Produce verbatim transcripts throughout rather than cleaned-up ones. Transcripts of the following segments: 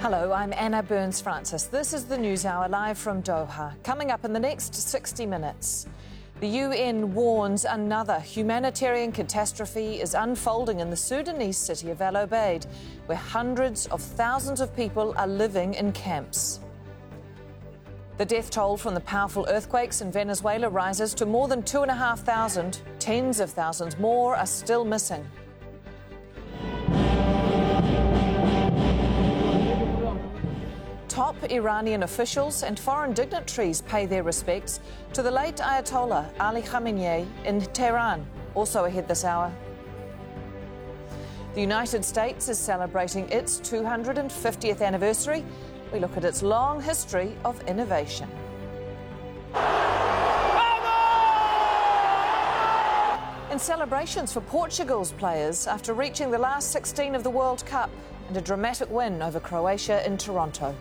Hello, I'm Anna Burns-Francis. This is the News Hour live from Doha. Coming up in the next sixty minutes, the U N warns another humanitarian catastrophe is unfolding in the Sudanese city of Al Obeid, where hundreds of thousands of people are living in camps. The death toll from the powerful earthquakes in Venezuela rises to more than two and a half thousand. Tens of thousands more are still missing. Top Iranian officials and foreign dignitaries pay their respects to the late Ayatollah Ali Khamenei in Tehran. Also ahead this hour. The United States is celebrating its two hundred fiftieth anniversary. We look at its long history of innovation. In celebrations for Portugal's players after reaching the last sixteen of the World Cup and a dramatic win over Croatia in Toronto.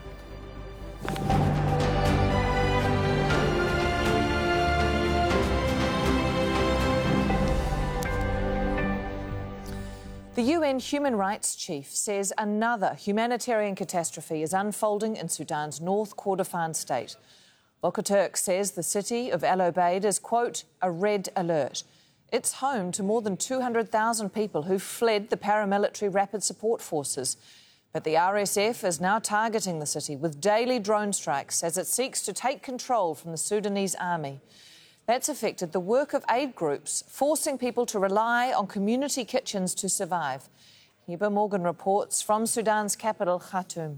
The U N Human Rights Chief says another humanitarian catastrophe is unfolding in Sudan's North Kordofan state. Volker Turk says the city of Al Obeid is, quote, a red alert. It's home to more than two hundred thousand people who fled the paramilitary rapid support forces. But the R S F is now targeting the city with daily drone strikes as it seeks to take control from the Sudanese army. That's affected the work of aid groups, forcing people to rely on community kitchens to survive. Heba Morgan reports from Sudan's capital, Khartoum.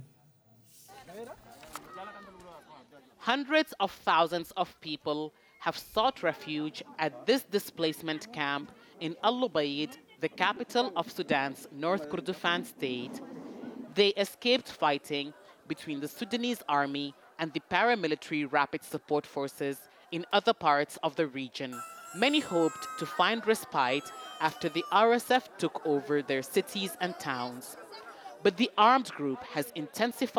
Hundreds of thousands of people have sought refuge at this displacement camp in Al Obeid, the capital of Sudan's North Kordofan state. They escaped fighting between the Sudanese army and the paramilitary rapid support forces in other parts of the region. Many hoped to find respite after the R S F took over their cities and towns. But the armed group has intensified